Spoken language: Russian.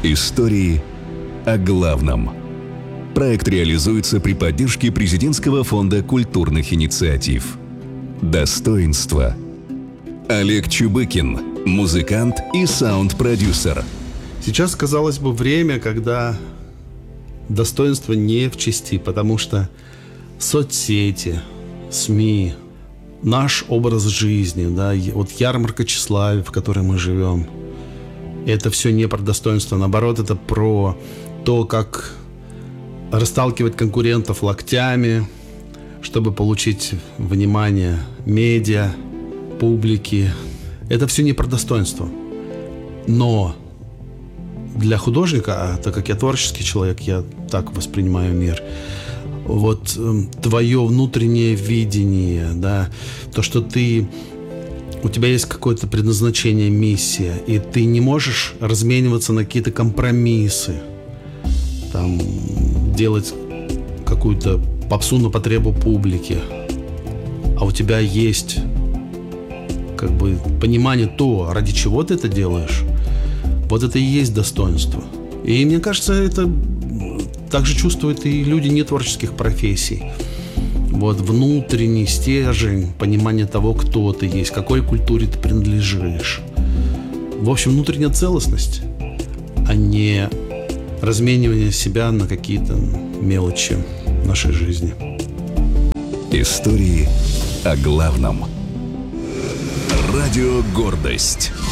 Истории о главном. Проект реализуется при поддержке Президентского фонда культурных инициатив. Достоинство. Олег Чубыкин, музыкант и саунд-продюсер. Сейчас, казалось бы, время, когда достоинство не в чести, потому что соцсети, СМИ, наш образ жизни, да, вот ярмарка тщеславия, в которой мы живем, это все не про достоинство, наоборот, это про то, как расталкивать конкурентов локтями, чтобы получить внимание медиа, публики. Это все не про достоинство. Но для художника, так как я творческий человек, я так воспринимаю мир, вот твое внутреннее видение, да, то, что у тебя есть какое-то предназначение, миссия, и ты не можешь размениваться на какие-то компромиссы, там, делать какую-то попсу на потребу публики, а у тебя есть как бы понимание то, ради чего ты это делаешь, вот это и есть достоинство. И мне кажется, это также чувствуют и люди нетворческих профессий. Вот внутренний стержень, понимание того, кто ты есть, какой культуре ты принадлежишь. В общем, внутренняя целостность, а не разменивание себя на какие-то мелочи нашей жизни. Истории о главном. Радио «Гордость».